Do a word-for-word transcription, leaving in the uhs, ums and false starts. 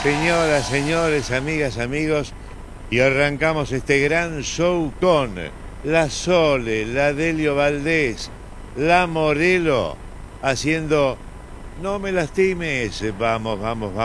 Señoras, señores, amigas, amigos, y arrancamos este gran show con la Sole, la Delio Valdés, la Morelo, haciendo No me lastimes. Vamos, vamos, vamos.